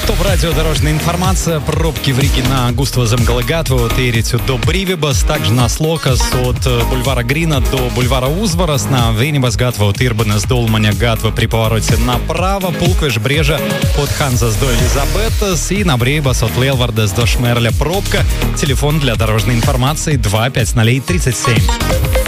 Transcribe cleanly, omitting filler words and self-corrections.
Топ радио дорожная информация. Пробки в Риге на Густава Земгалагатва от Эрицю до Бривибас, также на Слокас от бульвара Грина до бульвара Узварас, на Венибас Гатва от Ирбанес до Улманя Гатва при повороте направо, Пулквиш Брежа от Ханзас до Элизабетас и на Брейбас от Лелвардес до Шмерля пробка. Телефон для дорожной информации 25037.